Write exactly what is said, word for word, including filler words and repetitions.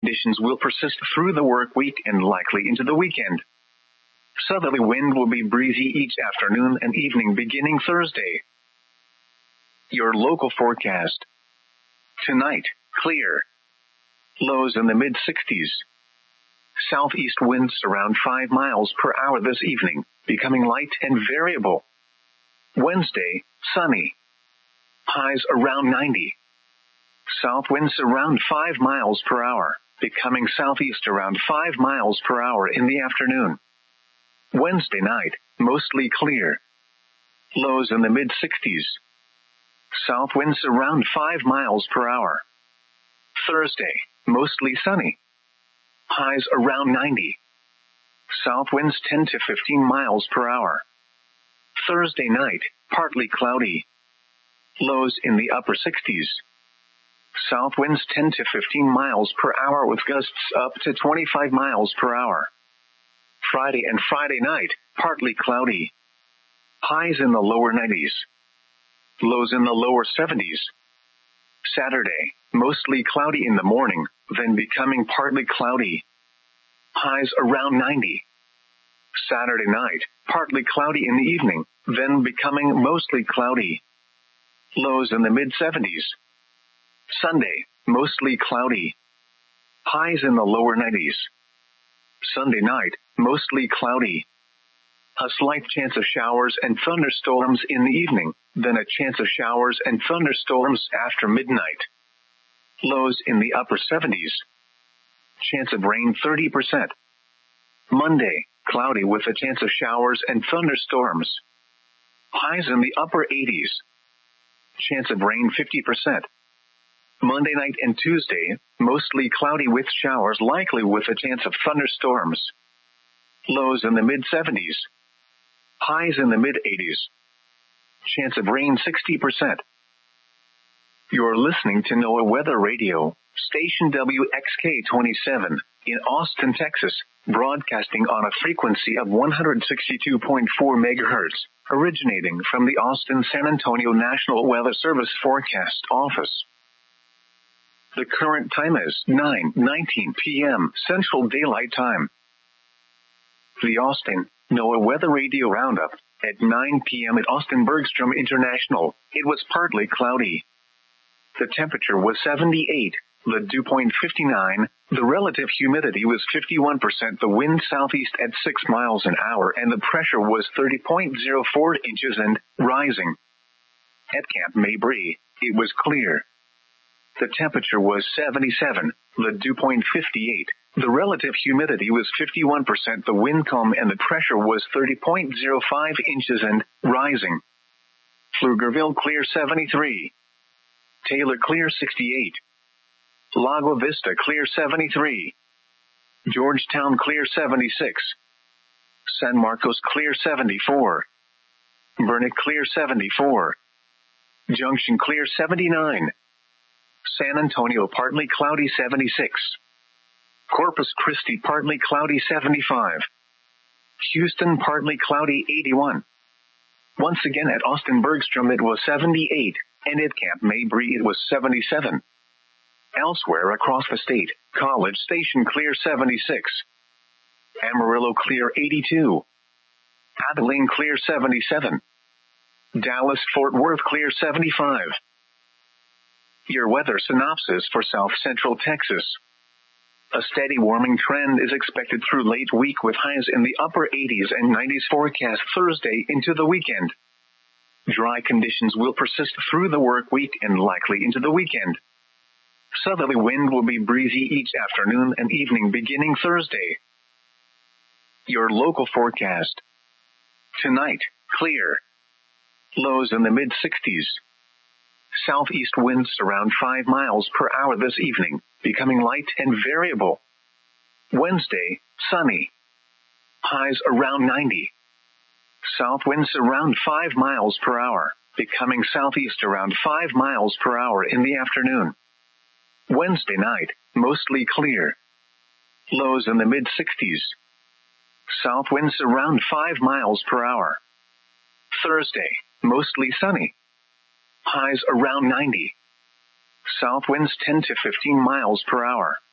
conditions will persist through the work week and likely into the weekend. Southerly wind will be breezy each afternoon and evening beginning Thursday. Your local forecast. Tonight, clear. Lows in the mid sixties. Southeast winds around five miles per hour this evening, becoming light and variable. Wednesday, sunny. Highs around ninety. South winds around five miles per hour, becoming southeast around five miles per hour in the afternoon. Wednesday night, mostly clear. Lows in the mid sixties. South winds around five miles per hour. Thursday, mostly sunny. Highs around ninety. South winds ten to fifteen miles per hour. Thursday night, partly cloudy. Lows in the upper sixties. South winds ten to fifteen miles per hour with gusts up to twenty-five miles per hour. Friday and Friday night, partly cloudy. Highs in the lower nineties. Lows in the lower seventies. Saturday, mostly cloudy in the morning, then becoming partly cloudy. Highs around ninety. Saturday night, partly cloudy in the evening, then becoming mostly cloudy. Lows in the mid seventies. Sunday, mostly cloudy. Highs in the lower nineties. Sunday night, mostly cloudy. A slight chance of showers and thunderstorms in the evening, then a chance of showers and thunderstorms after midnight. Lows in the upper seventies. Chance of rain thirty percent. Monday, cloudy with a chance of showers and thunderstorms. Highs in the upper eighties. Chance of rain fifty percent. Monday night and Tuesday, mostly cloudy with showers likely with a chance of thunderstorms. Lows in the mid seventies. Highs in the mid eighties. Chance of rain sixty percent. You're listening to NOAA Weather Radio, station W X K twenty-seven, in Austin, Texas, broadcasting on a frequency of one hundred sixty-two point four megahertz, originating from the Austin-San Antonio National Weather Service Forecast Office. The current time is nine nineteen p.m. Central Daylight Time. The Austin NOAA Weather Radio Roundup. At nine p.m. at Austin Bergstrom International, it was partly cloudy. The temperature was seventy-eight, the dew point fifty-nine, the relative humidity was fifty-one percent, the wind southeast at six miles an hour, and the pressure was thirty point zero four inches and rising. At Camp Mabry, it was clear. The temperature was seventy-seven, the dew point fifty-eight, the relative humidity was fifty-one percent, the wind calm, and the pressure was thirty point zero five inches and rising. Pflugerville clear seventy-three. Taylor clear sixty-eight. Lago Vista clear seventy-three. Georgetown clear seventy-six. San Marcos clear seventy-four. Burnet clear seventy-four. Junction clear seventy-nine. San Antonio partly cloudy seventy-six. Corpus Christi partly cloudy seventy-five. Houston partly cloudy eighty-one. Once again at Austin Bergstrom it was seventy-eight, and at Camp Mabry it was seventy-seven. Elsewhere across the state, College Station clear seventy-six. Amarillo clear eighty-two. Abilene clear seventy-seven. Dallas Fort Worth clear seventy-five. Your weather synopsis for South Central Texas. A steady warming trend is expected through late week with highs in the upper eighties and nineties forecast Thursday into the weekend. Dry conditions will persist through the work week and likely into the weekend. Southerly wind will be breezy each afternoon and evening beginning Thursday. Your local forecast. Tonight, clear. Lows in the mid sixties. Southeast winds around five miles per hour this evening, becoming light and variable. Wednesday, sunny. Highs around ninety. South winds around five miles per hour, becoming southeast around five miles per hour in the afternoon. Wednesday night, mostly clear. Lows in the mid sixties. South winds around five miles per hour. Thursday, mostly sunny. Highs around ninety. South winds ten to fifteen miles per hour.